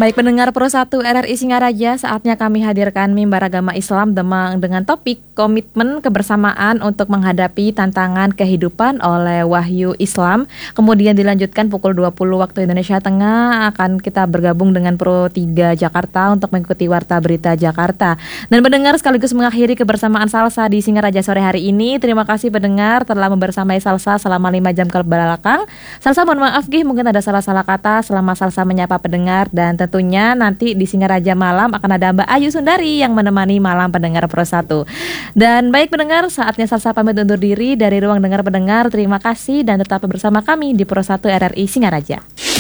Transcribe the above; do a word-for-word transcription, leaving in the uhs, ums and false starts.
Baik pendengar Pro satu R R I Singaraja, saatnya kami hadirkan mimbar agama Islam Demang dengan topik komitmen kebersamaan untuk menghadapi tantangan kehidupan oleh Wahyu Islam. Kemudian dilanjutkan pukul dua puluh waktu Indonesia Tengah akan kita bergabung dengan Pro tiga Jakarta untuk mengikuti Warta Berita Jakarta. Dan pendengar sekaligus mengakhiri kebersamaan Salsa di Singaraja sore hari ini. Terima kasih pendengar telah membersamai Salsa selama lima jam ke belakang. Salsa mohon maaf Gih, mungkin ada salah-salah kata selama Salsa menyapa pendengar. Dan tentunya nanti di Singaraja malam akan ada Mbak Ayu Sundari yang menemani malam pendengar Pro satu. Dan baik pendengar, saatnya Salsa pamit undur diri dari Ruang Dengar Pendengar. Terima kasih dan tetap bersama kami di Pro satu R R I Singaraja.